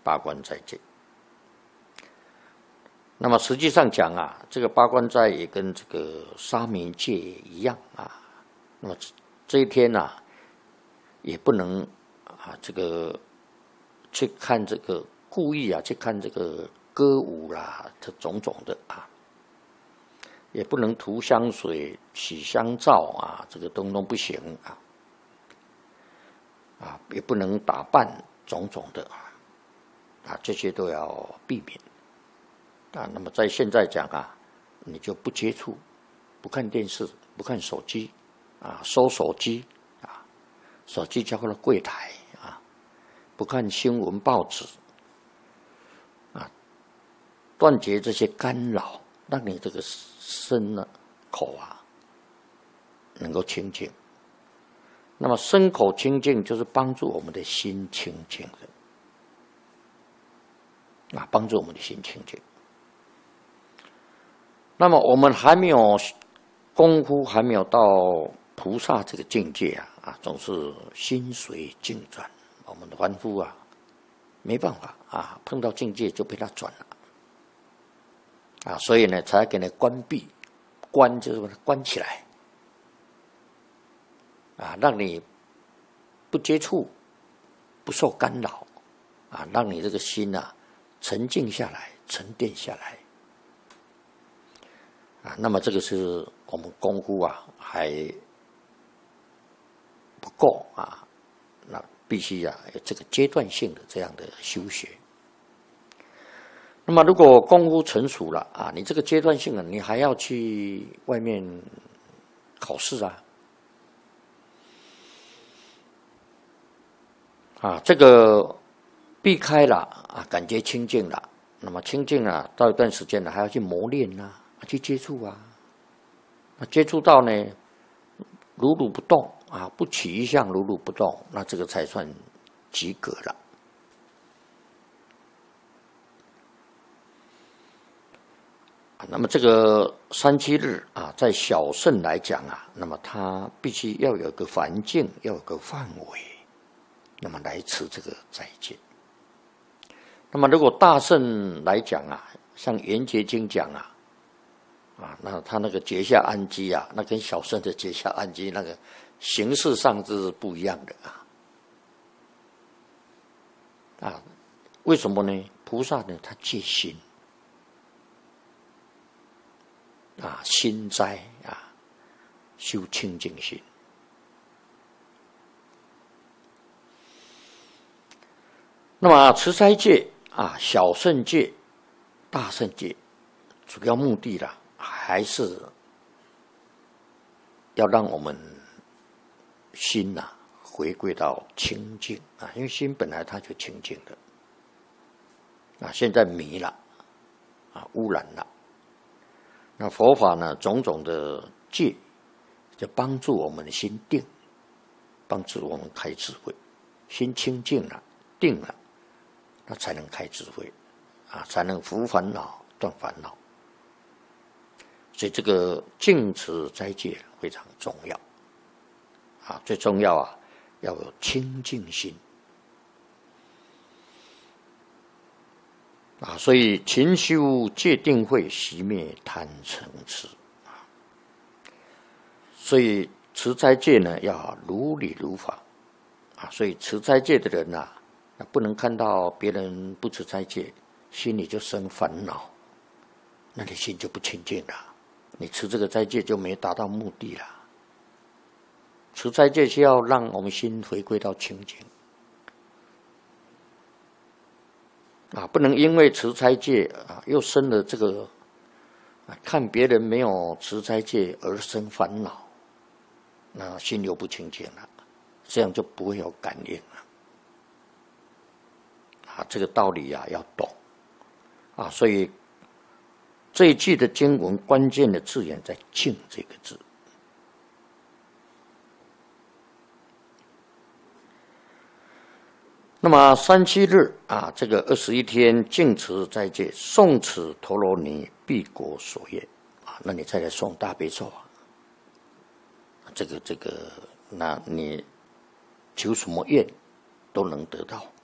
八关斋戒。那么实际上讲啊，这个八关斋也跟这个沙弥戒一样啊。那么这一天啊，也不能啊这个去看这个故意啊去看这个歌舞啦，这种种的啊，也不能涂香水、洗香皂啊，这个通通不行啊。啊，也不能打扮种种的啊，这些都要避免啊。那么在现在讲啊，你就不接触，不看电视，不看手机啊，收手机啊，手机交到了柜台啊，不看新闻报纸啊，断绝这些干扰，让你这个身呢、口啊能够清净。那么身口清净，就是帮助我们的心清净的啊，帮助我们的心清净。那么我们还没有功夫，还没有到菩萨这个境界啊，总是心随境转。我们的凡夫啊，没办法啊，碰到境界就被他转了啊，所以呢，才给你关闭，关就是把它关起来。啊，让你不接触，不受干扰，啊，让你这个心啊沉静下来，沉淀下来，啊，那么这个是我们功夫啊还不够啊，那必须啊有这个阶段性的这样的修学。那么如果功夫成熟了啊，你这个阶段性的，你还要去外面考试啊。啊，这个避开了啊，感觉清净了。那么清净了，到一段时间了，还要去磨练啊，去接触啊。那接触到呢，如如不动啊，不起一相，如如不动，那这个才算及格了。那么这个3-7日啊，在小乘来讲啊，那么它必须要有个环境，要有个范围。那么来持这个斋戒。那么如果大乘来讲啊，像圆觉经讲啊，那他那个结下安基啊，那跟小乘的结下安基那个形式上是不一样的啊。为什么呢？菩萨呢，他戒心啊，心斋啊，修清净心。那么持斋戒啊，小乘戒、大乘戒，主要目的啦，还是要让我们心回归到清净啊，因为心本来它就清净的啊，现在迷了啊，污染了。那佛法呢，种种的戒，就帮助我们的心定，帮助我们开智慧，心清净了，定了。那才能开智慧啊，才能伏烦恼、断烦恼。所以这个净持斋戒非常重要啊，最重要啊，要有清净心啊。所以勤修戒定慧，熄灭贪嗔痴啊。所以持斋戒呢，要如理如法啊。所以持斋戒的人啊，不能看到别人不持斋戒，心里就生烦恼，那你心就不清净了。你持这个斋戒就没达到目的了。持斋戒是要让我们心回归到清净啊，不能因为持斋戒啊，又生了这个看别人没有持斋戒而生烦恼，那心又不清净了，这样就不会有感应了。啊，这个道理啊要懂啊，所以这一句的经文关键的字眼在“净”这个字。那么3-7日啊，这个21天净持斋戒，诵持陀罗尼必果所愿啊，那你再来诵大悲咒啊，这个，那你求什么愿都能得到。